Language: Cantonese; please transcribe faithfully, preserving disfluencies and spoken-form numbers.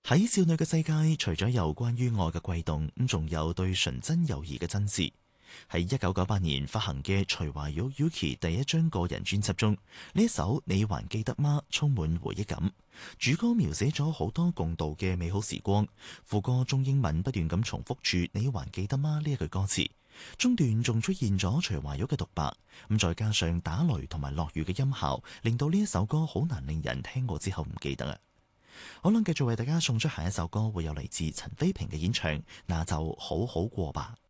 喺少女嘅世界，除咗有關於愛嘅悸動，咁仲有對純真友誼嘅真摯。喺一九九八年發行嘅徐懷鈺 Yuki 第一張個人專輯中，呢一首《你還記得嗎》充滿回憶感。主歌描寫咗好多共度嘅美好時光，副歌中英文不斷咁重複住你還記得嗎呢一句歌詞，中段仲出現咗徐懷鈺嘅獨白，咁再加上打雷同埋落雨嘅音效，令到呢一首歌好難令人聽過之後唔記得啊！可能繼續為大家送出下一首歌，會有嚟自陳飛平嘅演唱，那就好好過吧。